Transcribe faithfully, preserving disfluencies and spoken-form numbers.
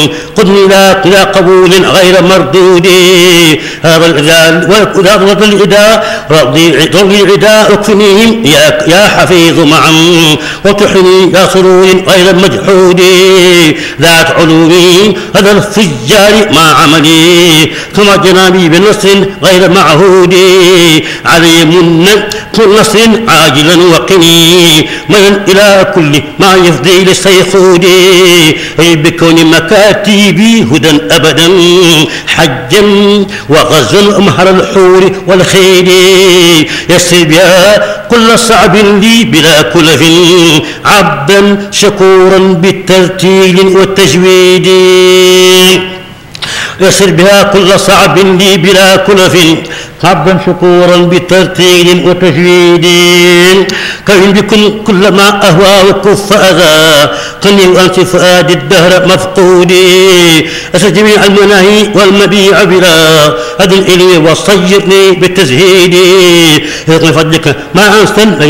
قدني إلى إلى قبول غير مردود. هذا الإذا وذات الإداء رضي العداء اكفنيهم يا يا حفيظ معا وتحني يا سرور غير مجحود. ذات علومي هذا الفجار مع عملي ثم جنابي بنصر غير معهود. علي من نصر عاجلا وقني من إلى كل ما يفضي للسيخود. بكون مكاتبي هدى أبدا حجا وغزا مهر الحور والخيل. يسر بها كل صعب لي بلا كلف عبدا شكورا بالترتيل والتجويد. يسر بها كل صعب لي بلا كلف عبدا شكورا بالترتيل وتجويد. كون بكم كل ما أهوى وكف أذى قني وأنت فؤاد الدهر مفقودي. أسد جميع المناهي والمبيع بلا أدن إلي وصيرني بالتزهيد. من فضلك ما أنسن